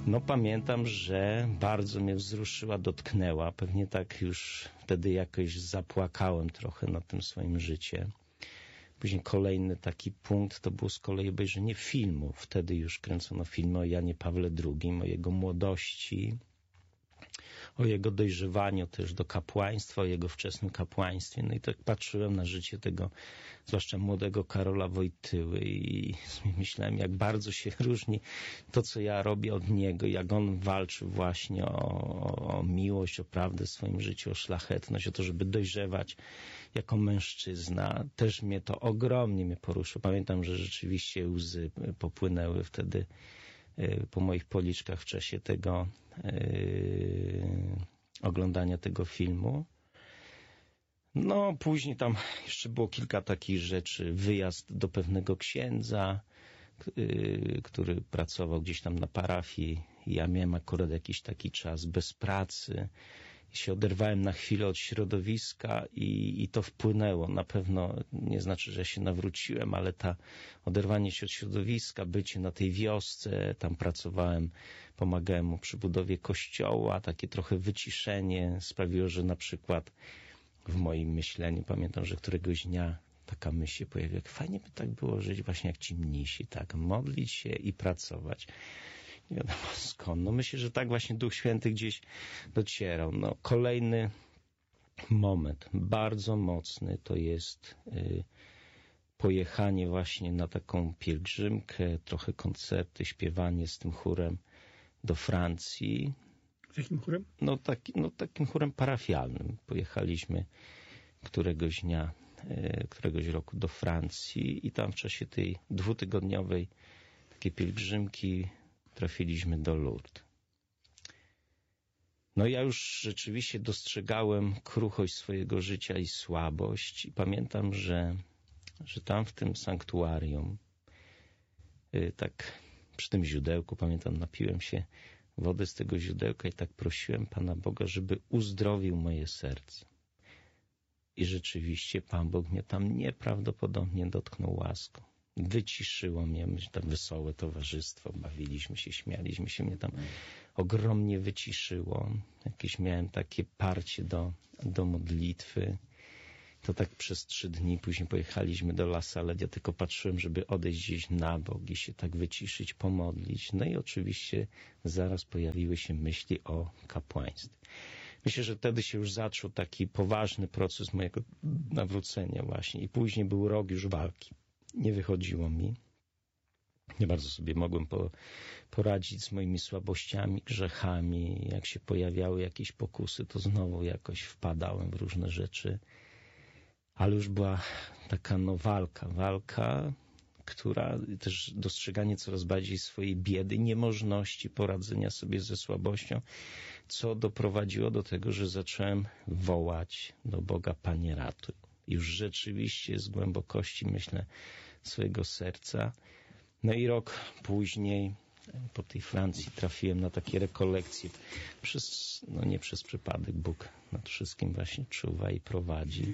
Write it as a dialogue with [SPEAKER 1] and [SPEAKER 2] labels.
[SPEAKER 1] No pamiętam, że bardzo mnie wzruszyła, dotknęła. Pewnie tak już wtedy jakoś zapłakałem trochę na tym swoim życie. Później kolejny taki punkt to było z kolei obejrzenie filmu. Wtedy już kręcono filmy o Janie Pawle II, o jego młodości, o jego dojrzewaniu też do kapłaństwa, o jego wczesnym kapłaństwie. No i tak patrzyłem na życie tego, zwłaszcza młodego Karola Wojtyły i myślałem, jak bardzo się różni to, co ja robię od niego, jak on walczy właśnie o miłość, o prawdę w swoim życiu, o szlachetność, o to, żeby dojrzewać jako mężczyzna. Też mnie to ogromnie mnie poruszyło. Pamiętam, że rzeczywiście łzy popłynęły wtedy po moich policzkach w czasie tego oglądania tego filmu. No, później tam jeszcze było kilka takich rzeczy. Wyjazd do pewnego księdza, który pracował gdzieś tam na parafii. Ja miałem akurat jakiś taki czas bez pracy. Się oderwałem na chwilę od środowiska i to wpłynęło. Na pewno nie znaczy, że się nawróciłem, ale oderwanie się od środowiska, bycie na tej wiosce, tam pracowałem, pomagałem mu przy budowie kościoła, takie trochę wyciszenie sprawiło, że na przykład w moim myśleniu, pamiętam, że któregoś dnia taka myśl się pojawiła, jak fajnie by tak było żyć właśnie jak ci mnisi, tak, modlić się i pracować. Nie wiadomo skąd. No myślę, że tak właśnie Duch Święty gdzieś docierał. No, kolejny moment, bardzo mocny, to jest pojechanie właśnie na taką pielgrzymkę, trochę koncerty, śpiewanie z tym chórem do Francji.
[SPEAKER 2] Z jakim chórem?
[SPEAKER 1] Takim chórem parafialnym. Pojechaliśmy któregoś roku do Francji i tam w czasie tej 2-tygodniowej takiej pielgrzymki trafiliśmy do Lourdes. No ja już rzeczywiście dostrzegałem kruchość swojego życia i słabość i pamiętam, że tam w tym sanktuarium, tak przy tym źródełku, pamiętam, napiłem się wody z tego źródełka i tak prosiłem Pana Boga, żeby uzdrowił moje serce. I rzeczywiście Pan Bóg mnie tam nieprawdopodobnie dotknął łaską. Wyciszyło mnie, tam wesołe towarzystwo, bawiliśmy się, śmialiśmy się, mnie tam ogromnie wyciszyło. Jakieś miałem takie parcie do modlitwy. To tak przez 3 dni, później pojechaliśmy do La Salette, ja tylko patrzyłem, żeby odejść gdzieś na bok i się tak wyciszyć, pomodlić. No i oczywiście zaraz pojawiły się myśli o kapłaństwie. Myślę, że wtedy się już zaczął taki poważny proces mojego nawrócenia właśnie i później był rok już walki. Nie wychodziło mi. Nie bardzo sobie mogłem poradzić z moimi słabościami, grzechami. Jak się pojawiały jakieś pokusy, to znowu jakoś wpadałem w różne rzeczy. Ale już była taka walka, która też dostrzeganie coraz bardziej swojej biedy, niemożności poradzenia sobie ze słabością, co doprowadziło do tego, że zacząłem wołać do Boga: Panie, ratuj. Już rzeczywiście z głębokości, myślę, swojego serca. No i rok później po tej Francji trafiłem na takie rekolekcje. Nie przez przypadek, Bóg nad wszystkim właśnie czuwa i prowadzi.